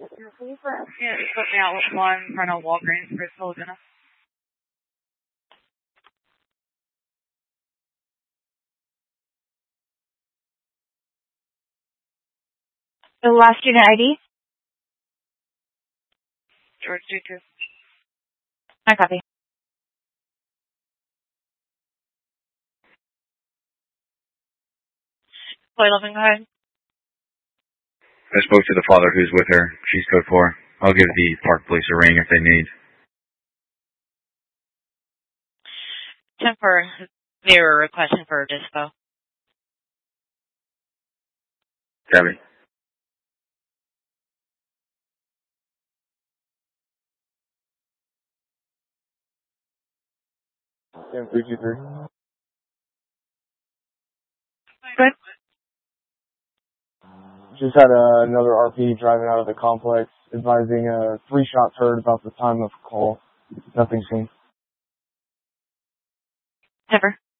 Please put me out with one in front of Walgreens for Philogena. The last student ID? George Dutu. I copy. Boy, Loving, go ahead. I spoke to the father who's with her. She's code 4. I'll give the park police a ring if they need. 10-4. They were requesting for a dispo. Copy. Sam 323. Good. Just had another RP driving out of the complex, advising 3 shots heard about the time of call. Nothing seen. 10-4.